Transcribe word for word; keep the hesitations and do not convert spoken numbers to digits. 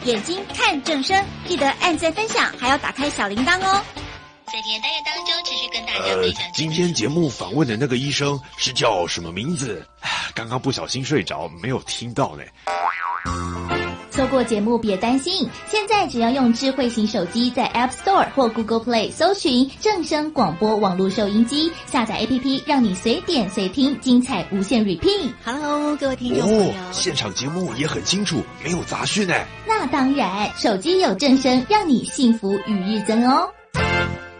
眼睛看正声，记得按赞分享，还要打开小铃铛哦。 在今天单元当中，持续跟大家分享、 呃。今天节目访问的那个医生是叫什么名字？刚刚不小心睡着，没有听到呢。 错过节目别担心，现在只要用智慧型手机在 App Store 或 Google Play 搜寻正声广播网络收音机，下载 A P P 让你随点随听，精彩无限 repeat。 Hello， 各位听众朋友， 哦，现场节目也很清楚，没有杂讯呢。 那当然，手机有正声，让你幸福与日增哦。